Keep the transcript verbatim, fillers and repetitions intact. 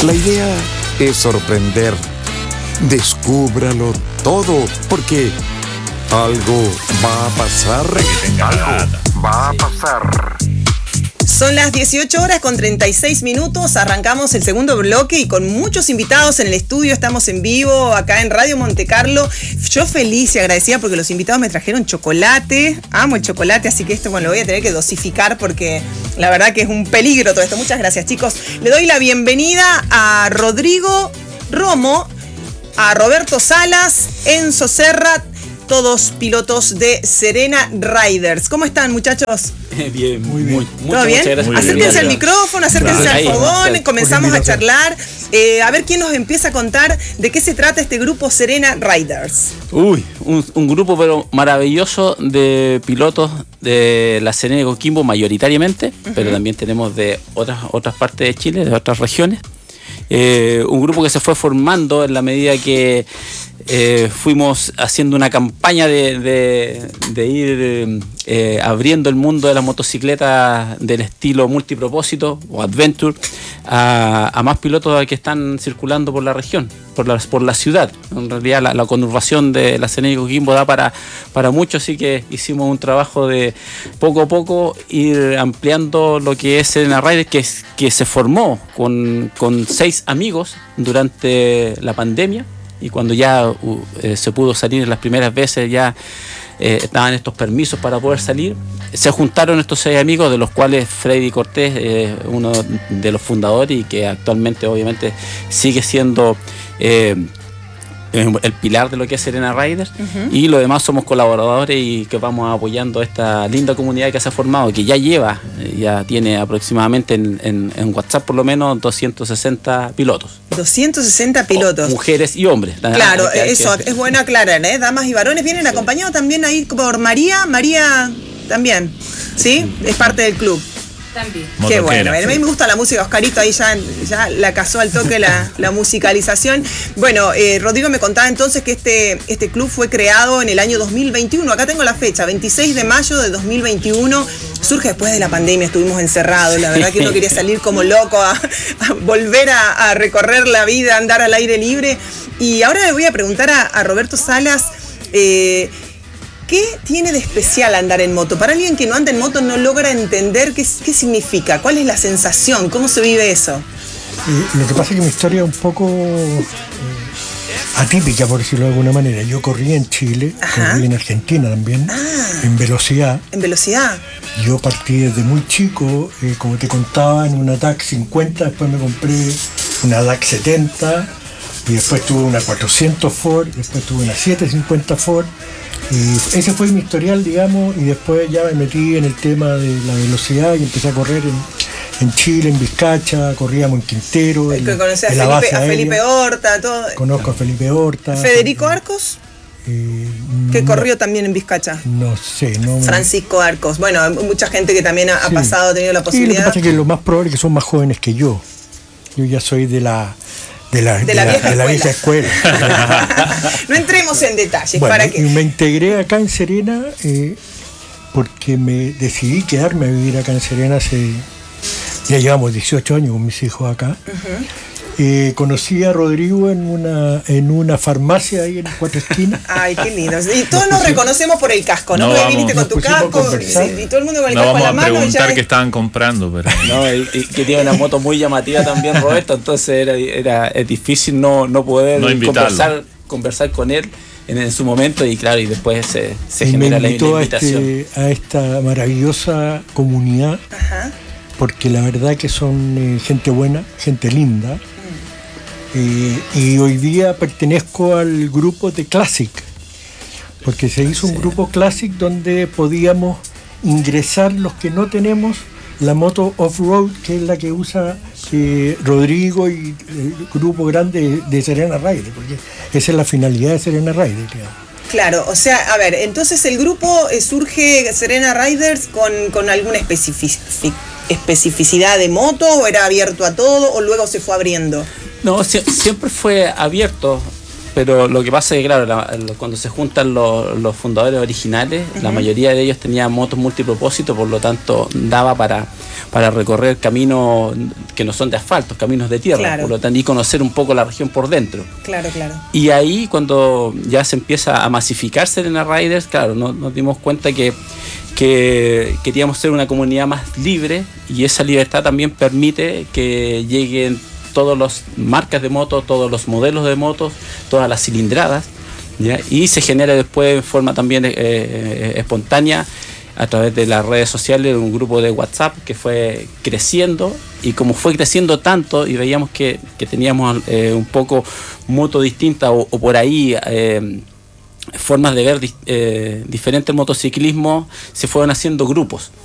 La idea es sorprender. Descúbralo todo, porque algo va a pasar. Algo va a pasar. Son las dieciocho horas con treinta y seis minutos, arrancamos el segundo bloque y con muchos invitados en el estudio, estamos en vivo acá en Radio Monte Carlo. Yo feliz y agradecida porque los invitados me trajeron chocolate, amo el chocolate, así que esto bueno, lo voy a tener que dosificar porque la verdad que es un peligro todo esto. Muchas gracias, chicos. Le doy la bienvenida a Rodrigo Romo, a Roberto Salas, Enzo Serra, todos pilotos de Serena Riders. ¿Cómo están, muchachos? Bien, muy bien. Muy, ¿Todo muchas, bien? muchas gracias. Acérquense al micrófono, acérquense Gracias. al fogón, Ahí, comenzamos a charlar. Eh, a ver quién nos empieza a contar de qué se trata este grupo Serena Riders. Uy, un, un grupo pero maravilloso de pilotos de la Serena y Coquimbo mayoritariamente, uh-huh. pero también tenemos de otras, otras partes de Chile, de otras regiones. Eh, un grupo que se fue formando en la medida que eh, fuimos haciendo una campaña de, de, de ir eh, abriendo el mundo de las motocicletas del estilo multipropósito o adventure a, a más pilotos que están circulando por la región, por la, por la ciudad. En realidad la, la conurbación de la Serena y Coquimbo da para, para mucho, así que hicimos un trabajo de poco a poco ir ampliando lo que es Serena Riders, que, que se formó con, con seis amigos durante la pandemia, y cuando ya uh, eh, se pudo salir las primeras veces, ya eh, estaban estos permisos para poder salir, se juntaron estos seis amigos, de los cuales Freddy Cortés, eh, uno de los fundadores y que actualmente obviamente sigue siendo eh, el pilar de lo que es Serena Riders, uh-huh. y los demás somos colaboradores y que vamos apoyando esta linda comunidad que se ha formado, que ya lleva, ya tiene aproximadamente en, en, en WhatsApp por lo menos doscientos sesenta pilotos. doscientos sesenta pilotos. O, mujeres y hombres. Claro, que, eso que... es bueno aclarar, ¿eh? Damas y varones vienen acompañados también ahí por María, María también, ¿sí? Es parte del club. También. Qué bueno, a mí me gusta la música, Oscarito ahí ya, ya la casó al toque la, la musicalización. Bueno, eh, Rodrigo me contaba entonces que este, este club fue creado en el año dos mil veintiuno, acá tengo la fecha, veintiséis de mayo de dos mil veintiuno, surge después de la pandemia, estuvimos encerrados, la verdad que uno quería salir como loco a, a volver a, a recorrer la vida, a andar al aire libre. Y ahora le voy a preguntar a, a Roberto Salas, eh, ¿qué tiene de especial andar en moto? Para alguien que no anda en moto no logra entender qué, qué significa, cuál es la sensación, cómo se vive eso. Eh, lo que pasa es que mi historia es un poco eh, atípica, por decirlo de alguna manera. Yo corrí en Chile, Ajá. corrí en Argentina también, ah, en velocidad. ¿En velocidad? Yo partí desde muy chico, eh, como te contaba, en una D A C cincuenta, después me compré una D A C setenta, y después tuve una cuatrocientos Ford, después tuve una setecientos cincuenta Ford. Y ese fue mi historial, digamos, y después ya me metí en el tema de la velocidad y empecé a correr en, en Chile, en Vizcacha, corríamos en Quintero, en, que conocí a, en la Felipe, base a Felipe aérea. Horta, todo. Conozco a Felipe Horta. ¿Federico Arcos? Eh, que no, corrió también en Vizcacha. No sé, no. Francisco Arcos. Bueno, mucha gente que también ha, sí. ha pasado, ha tenido la posibilidad. Y lo que pasa es que lo más probable es que son más jóvenes que yo. Yo ya soy de la... De la, de de la, la, vieja, de la escuela. vieja escuela. No entremos en detalles. Bueno, ¿para qué? Me integré acá en Serena eh, porque me decidí quedarme a vivir acá en Serena hace... Ya llevamos dieciocho años con mis hijos acá. Uh-huh. Eh, conocí a Rodrigo en una en una farmacia ahí en Cuatro Esquinas. Ay, qué lindo. Y todos nos, nos reconocemos por el casco, ¿no? no vamos, viniste con tu casco y, y todo el mundo con el no casco en la mano. No vamos a preguntar ya qué estaban comprando, pero... No, y, y que tiene una moto muy llamativa también, Roberto, entonces era, era es difícil no, no poder no conversar, conversar con él en, en su momento, y claro, y después se, se y genera me invitó la, la invitación. A, este, a esta maravillosa comunidad. Ajá. Porque la verdad que son eh, gente buena, gente linda. Eh, y hoy día pertenezco al grupo de Classic, porque se hizo un grupo Classic donde podíamos ingresar los que no tenemos la moto off-road, que es la que usa eh, Rodrigo y el grupo grande de, de Serena Riders, porque esa es la finalidad de Serena Riders, digamos. Claro, o sea, a ver, entonces el grupo eh, surge Serena Riders con, con alguna especific, especificidad de moto, o era abierto a todo, o luego se fue abriendo. No, si, siempre fue abierto pero lo que pasa es que, claro, la, la, cuando se juntan los, los fundadores originales, uh-huh. la mayoría de ellos tenían motos multipropósito, por lo tanto daba para, para recorrer caminos que no son de asfalto, caminos de tierra, claro. por lo tanto, y conocer un poco la región por dentro. Claro, claro. Y ahí, cuando ya se empieza a masificarse Serena Riders, claro, nos, nos dimos cuenta que que queríamos ser una comunidad más libre, y esa libertad también permite que lleguen todas las marcas de motos, todos los modelos de motos, todas las cilindradas, ¿ya? Y se genera después en forma también eh, espontánea a través de las redes sociales, un grupo de WhatsApp que fue creciendo, y como fue creciendo tanto y veíamos que, que teníamos eh, un poco moto distinta o, o por ahí eh, formas de ver eh, diferentes motociclismos, se fueron haciendo grupos.